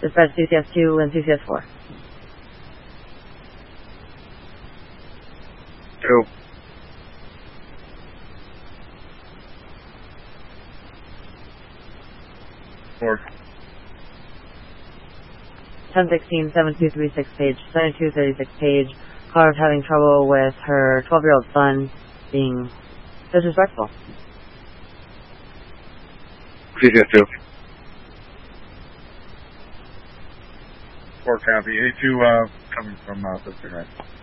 Dispatch CCS2 and CCS4. 2. 4. 1016, 7236 page, 7236 page. Car's having trouble with her 12-year-old son being disrespectful. CCS2. 4 copy. A2 coming from Pacific Rise.